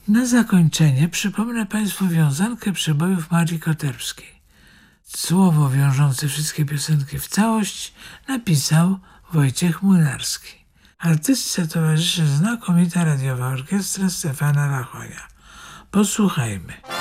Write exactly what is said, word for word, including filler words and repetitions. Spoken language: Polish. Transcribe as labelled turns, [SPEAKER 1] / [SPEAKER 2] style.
[SPEAKER 1] Na zakończenie przypomnę Państwu wiązankę przebojów Marii Koterbskiej. Słowo wiążące wszystkie piosenki w całość napisał Wojciech Młynarski. Artystce towarzyszy znakomita radiowa orkiestra Stefana Rachonia. Posłuchajmy.